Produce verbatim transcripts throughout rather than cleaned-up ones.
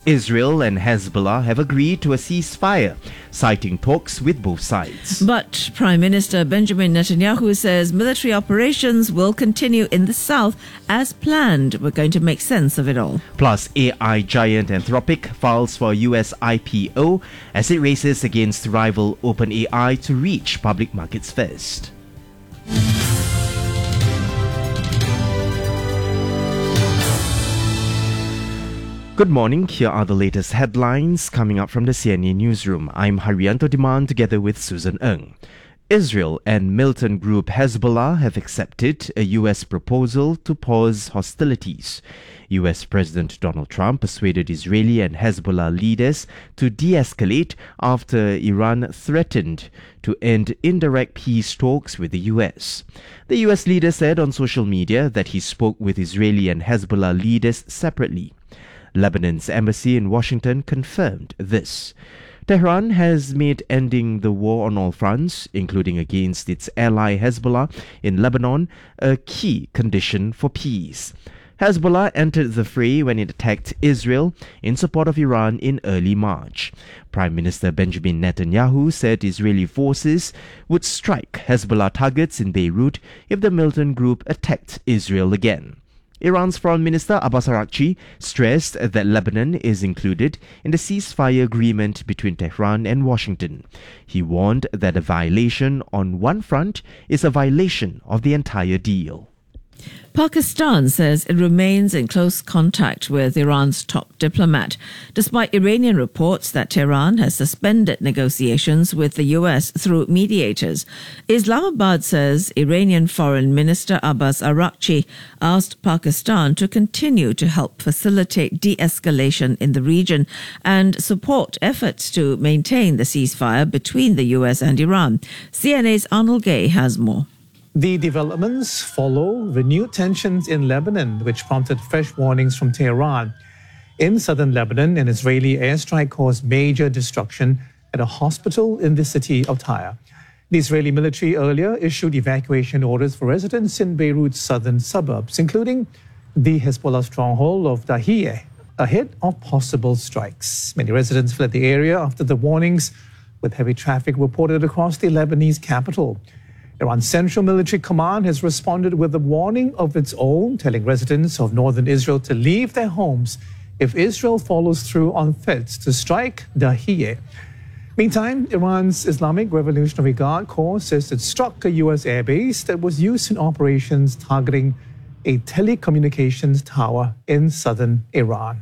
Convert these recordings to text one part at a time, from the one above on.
Israel and Hezbollah have agreed to a ceasefire, citing talks with both sides. But Prime Minister Benjamin Netanyahu says military operations will continue in the south as planned. We're going to make sense of it all. Plus, A I giant Anthropic files for U S I P O as it races against rival OpenAI to reach public markets first. Good morning, here are the latest headlines coming up from the C N A newsroom. I'm Haryanto Diman together with Susan Ng. Israel and militant group Hezbollah have accepted a U S proposal to pause hostilities. U S President Donald Trump persuaded Israeli and Hezbollah leaders to de-escalate after Iran threatened to end indirect peace talks with the U S. The U S leader said on social media that he spoke with Israeli and Hezbollah leaders separately. Lebanon's embassy in Washington confirmed this. Tehran has made ending the war on all fronts, including against its ally Hezbollah in Lebanon, a key condition for peace. Hezbollah entered the fray when it attacked Israel in support of Iran in early March. Prime Minister Benjamin Netanyahu said Israeli forces would strike Hezbollah targets in Beirut if the militant group attacked Israel again. Iran's Foreign Minister Abbas Araghchi stressed that Lebanon is included in the ceasefire agreement between Tehran and Washington. He warned that a violation on one front is a violation of the entire deal. Pakistan says it remains in close contact with Iran's top diplomat, despite Iranian reports that Tehran has suspended negotiations with the U S through mediators. Islamabad says Iranian Foreign Minister Abbas Araghchi asked Pakistan to continue to help facilitate de-escalation in the region and support efforts to maintain the ceasefire between the U S and Iran. C N A's Arnold Gay has more. The developments follow renewed tensions in Lebanon, which prompted fresh warnings from Tehran. In southern Lebanon, an Israeli airstrike caused major destruction at a hospital in the city of Tyre. The Israeli military earlier issued evacuation orders for residents in Beirut's southern suburbs, including the Hezbollah stronghold of Dahiyeh, ahead of possible strikes. Many residents fled the area after the warnings, with heavy traffic reported across the Lebanese capital. Iran's Central Military Command has responded with a warning of its own, telling residents of northern Israel to leave their homes if Israel follows through on threats to strike Dahiyeh. Meantime, Iran's Islamic Revolutionary Guard Corps says it struck a U S airbase that was used in operations targeting a telecommunications tower in southern Iran.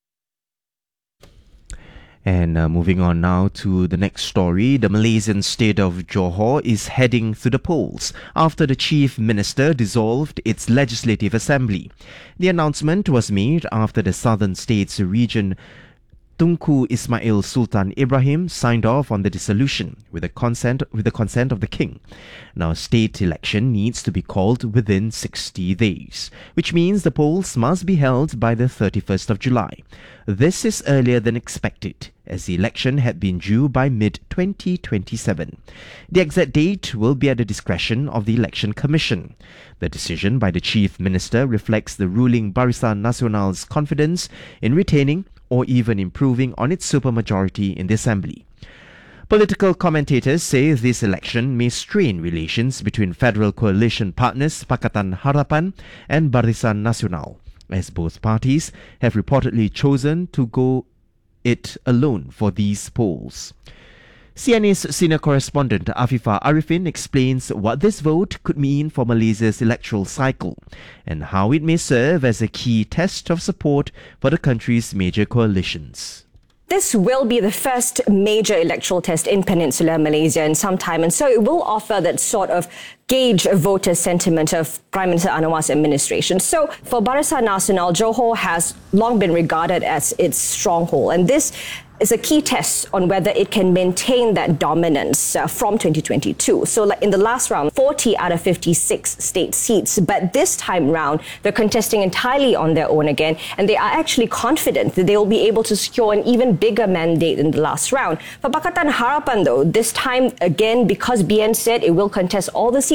And uh, moving on now to the next story, the Malaysian state of Johor is heading to the polls after the chief minister dissolved its legislative assembly. The announcement was made after the southern states region Tunku Ismail Sultan Ibrahim signed off on the dissolution with the consent with the consent of the king. Now, a state election needs to be called within sixty days, which means the polls must be held by the thirty-first of July. This is earlier than expected, as the election had been due by mid twenty twenty-seven. The exact date will be at the discretion of the Election Commission. The decision by the chief minister reflects the ruling Barisan Nasional's confidence in retaining or even improving on its supermajority in the assembly. Political commentators say this election may strain relations between federal coalition partners Pakatan Harapan and Barisan Nasional, as both parties have reportedly chosen to go it alone for these polls. C N A's senior correspondent Afifah Arifin explains what this vote could mean for Malaysia's electoral cycle and how it may serve as a key test of support for the country's major coalitions. This will be the first major electoral test in Peninsular Malaysia in some time, and so it will offer that sort of gauge voter sentiment of Prime Minister Anwar's administration. So for Barisan Nasional, Johor has long been regarded as its stronghold, and this is a key test on whether it can maintain that dominance uh, from twenty twenty-two. So like in the last round, forty out of fifty-six state seats, but this time round, they're contesting entirely on their own again, and they are actually confident that they will be able to secure an even bigger mandate in the last round. For Pakatan Harapan though, this time again, because B N said it will contest all the seats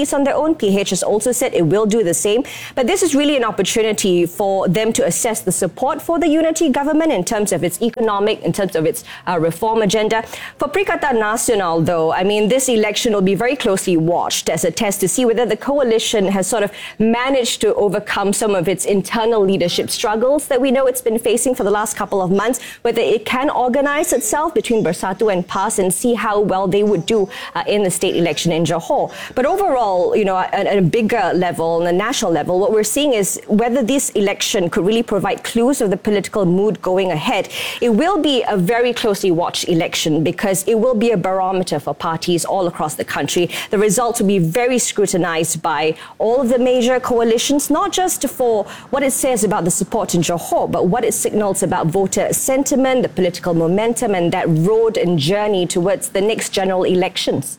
parties on their own. P H has also said it will do the same. But this is really an opportunity for them to assess the support for the unity government in terms of its economic, in terms of its uh, reform agenda. For Perikatan Nasional, though, I mean, this election will be very closely watched as a test to see whether the coalition has sort of managed to overcome some of its internal leadership struggles that we know it's been facing for the last couple of months, whether it can organize itself between Bersatu and P A S and see how well they would do uh, in the state election in Johor. But overall, you know, at, at a bigger level, on a national level, what we're seeing is whether this election could really provide clues of the political mood going ahead. It will be a very closely watched election because it will be a barometer for parties all across the country. The results will be very scrutinized by all of the major coalitions, not just for what it says about the support in Johor, but what it signals about voter sentiment, the political momentum, and that road and journey towards the next general elections.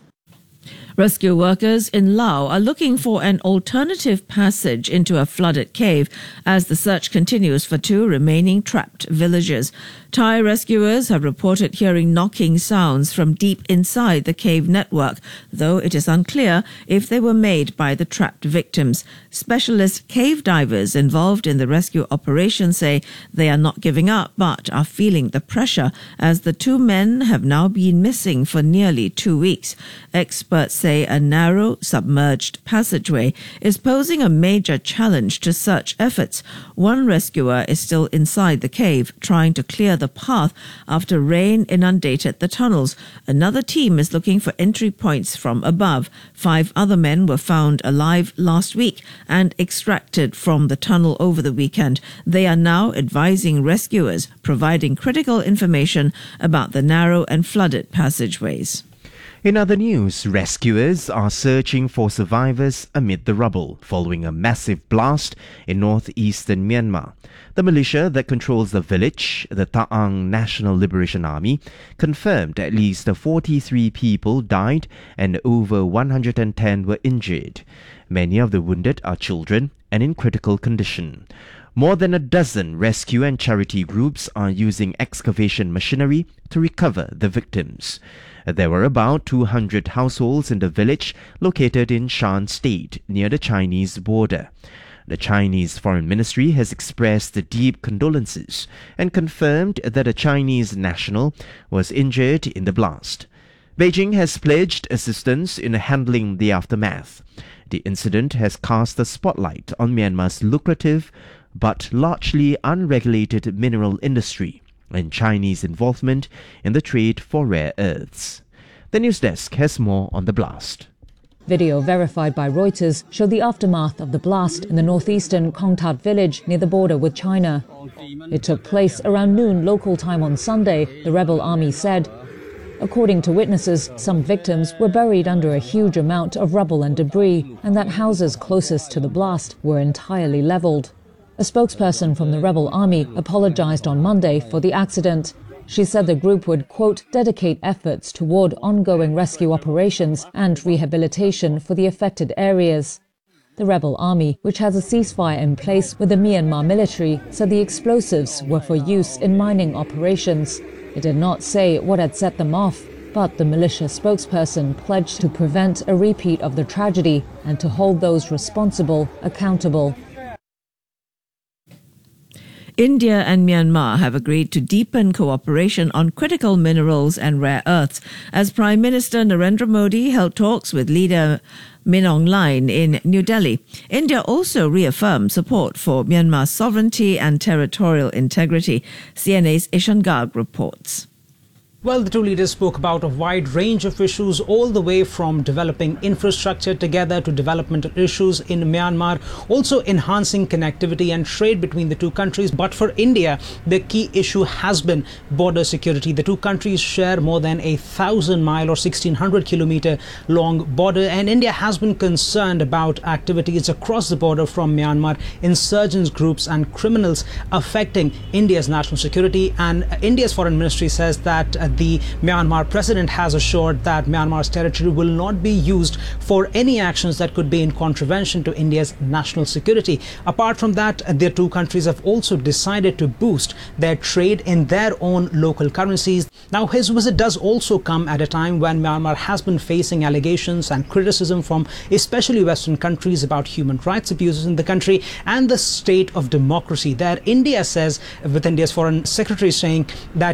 Rescue workers in Laos are looking for an alternative passage into a flooded cave as the search continues for two remaining trapped villagers. Thai rescuers have reported hearing knocking sounds from deep inside the cave network, though it is unclear if they were made by the trapped victims. Specialist cave divers involved in the rescue operation say they are not giving up but are feeling the pressure as the two men have now been missing for nearly two weeks. Experts say a narrow, submerged passageway is posing a major challenge to search efforts. One rescuer is still inside the cave, trying to clear the path after rain inundated the tunnels. Another team is looking for entry points from above. Five other men were found alive last week and extracted from the tunnel over the weekend. They are now advising rescuers, providing critical information about the narrow and flooded passageways. In other news, rescuers are searching for survivors amid the rubble following a massive blast in northeastern Myanmar. The militia that controls the village, the Ta'ang National Liberation Army, confirmed at least forty-three people died and over one hundred ten were injured. Many of the wounded are children and in critical condition. More than a dozen rescue and charity groups are using excavation machinery to recover the victims. There were about two hundred households in the village located in Shan State near the Chinese border. The Chinese Foreign Ministry has expressed deep condolences and confirmed that a Chinese national was injured in the blast. Beijing has pledged assistance in handling the aftermath. The incident has cast a spotlight on Myanmar's lucrative but largely unregulated mineral industry and Chinese involvement in the trade for rare earths. The news desk has more on the blast. Video verified by Reuters showed the aftermath of the blast in the northeastern Kongtat village near the border with China. It took place around noon local time on Sunday, the rebel army said. According to witnesses, some victims were buried under a huge amount of rubble and debris, and that houses closest to the blast were entirely leveled. A spokesperson from the rebel army apologized on Monday for the accident. She said the group would, quote, dedicate efforts toward ongoing rescue operations and rehabilitation for the affected areas. The rebel army, which has a ceasefire in place with the Myanmar military, said the explosives were for use in mining operations. It did not say what had set them off, but the militia spokesperson pledged to prevent a repeat of the tragedy and to hold those responsible accountable. India and Myanmar have agreed to deepen cooperation on critical minerals and rare earths as Prime Minister Narendra Modi held talks with leader Min Aung Hlaing in New Delhi. India also reaffirmed support for Myanmar's sovereignty and territorial integrity. C N A's Ishan Garg reports. Well, the two leaders spoke about a wide range of issues, all the way from developing infrastructure together to developmental issues in Myanmar, also enhancing connectivity and trade between the two countries. But for India, the key issue has been border security. The two countries share more than a thousand mile or sixteen hundred kilometer long border, and India has been concerned about activities across the border from Myanmar, insurgents groups and criminals affecting India's national security. And India's foreign ministry says that uh, the Myanmar president has assured that Myanmar's territory will not be used for any actions that could be in contravention to India's national security. Apart from that, the two countries have also decided to boost their trade in their own local currencies. Now, his visit does also come at a time when Myanmar has been facing allegations and criticism from especially Western countries about human rights abuses in the country and the state of democracy there. India says, with India's foreign secretary saying that